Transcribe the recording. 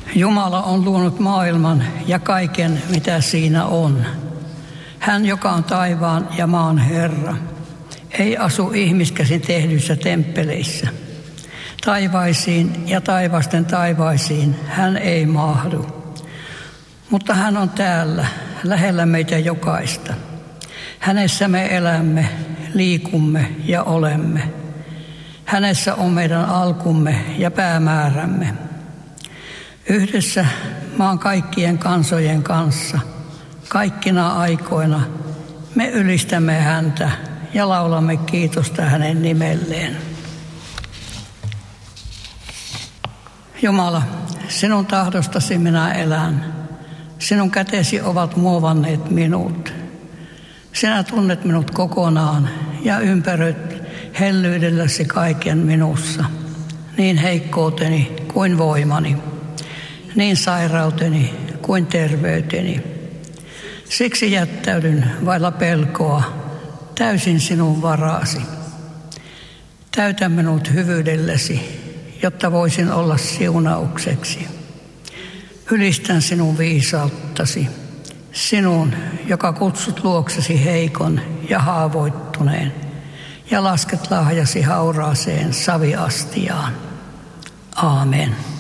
Jumala on luonut maailman ja kaiken, mitä siinä on. Hän, joka on taivaan ja maan Herra, ei asu ihmiskäsin tehdyissä temppeleissä. Taivaisiin ja taivasten taivaisiin hän ei mahdu, mutta hän on täällä, lähellä meitä jokaista. Hänessä me elämme, liikumme ja olemme. Hänessä on meidän alkumme ja päämäärämme. Yhdessä maan kaikkien kansojen kanssa, kaikkina aikoina, me ylistämme häntä ja laulamme kiitosta hänen nimelleen. Jumala, sinun tahdostasi minä elän. Sinun kätesi ovat muovanneet minut. Sinä tunnet minut kokonaan ja ympäröit hellyydelläsi kaiken minussa, niin heikkouteni kuin voimani, niin sairauteni kuin terveyteni. Siksi jättäydyn vailla pelkoa täysin sinun varaasi. Täytä minut hyvyydelläsi, jotta voisin olla siunaukseksi. Ylistän sinun viisauttasi, sinun, joka kutsut luoksesi heikon ja haavoittuneen, ja lasket lahjasi hauraaseen saviastiaan. Aamen.